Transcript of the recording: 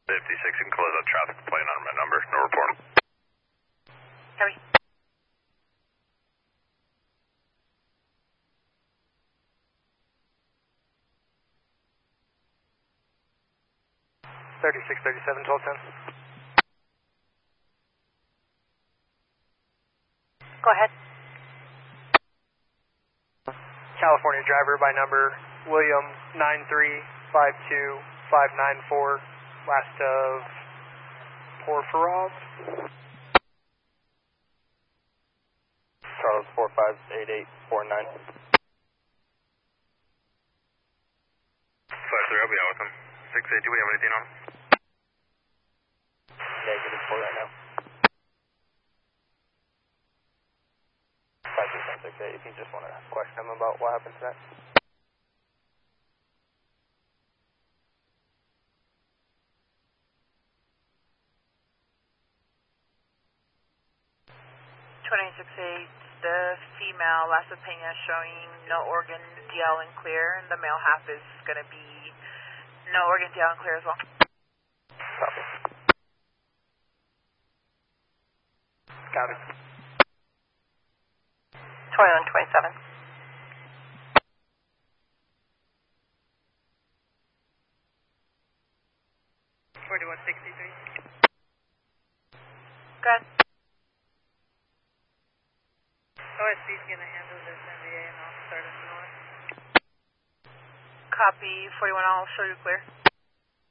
56 and close on traffic plane on my number. No report. Heavy. $36, 37, 1210. Go ahead. California driver by number William 9352594, last of Porfirov. Charles 458849. 53, I'll be out with him. 680, do we have anything on him? Negative for right now. 56768, if you just want to question him about what happened to that. The female last opinion showing no organ, DL and clear, and the male half is going to be no organ, DL and clear as well. Copy. Copy. 2127. Good. OSB is going to handle this NVA and I'll start us north. Copy 41, I'll show you clear.